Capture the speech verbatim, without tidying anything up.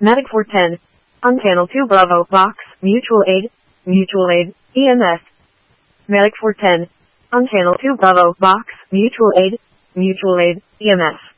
Medic four ten. On channel two Bravo, Box, Mutual Aid, Mutual Aid, E M S. Medic four ten. On channel two Bravo, Box, Mutual Aid, Mutual Aid, E M S.